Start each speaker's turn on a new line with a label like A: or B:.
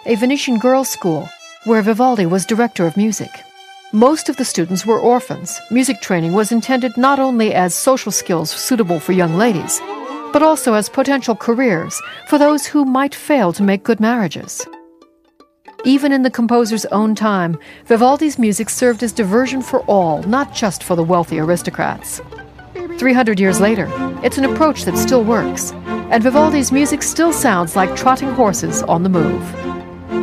A: a Venetian girls' school where Vivaldi was director of music. Most of the students were orphans. Music training was intended not only as social skills suitable for young ladies, but also as potential careers for those who might fail to make good marriages. Even in the composer's own time, Vivaldi's music served as diversion for all, not just for the wealthy aristocrats. 300 years later, it's an approach that still works, and Vivaldi's music still sounds like trotting horses on the move.